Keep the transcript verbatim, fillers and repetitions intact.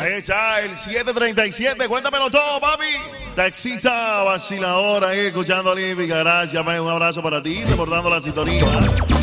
Echa el siete treinta y siete, cuéntamelo todo, papi. Taxista vaciladora ahí, escuchando Olímpica. Gracias, man. Un abrazo para ti, reportando la sintonía.